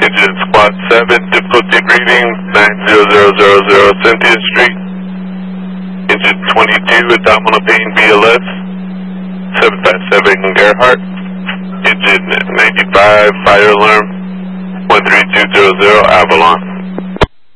Engine Squad 7, difficulty reading 90000 Cynthia Street. Engine 22, abdominal pain BLS 757 Gerhardt. Engine 95, fire alarm 13200 Avalon.